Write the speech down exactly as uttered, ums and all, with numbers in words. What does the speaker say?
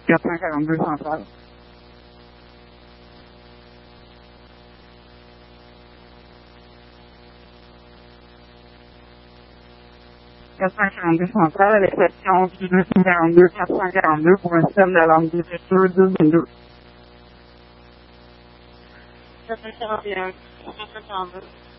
quatre cent quarante-deux centrale. quatre cent quarante-deux centrale à l'exception du deux cent quarante-deux quatre cent quarante-deux pour un système de langue d'écriture dix vingt-deux. quatre cent quarante et un quatre cent quarante-deux.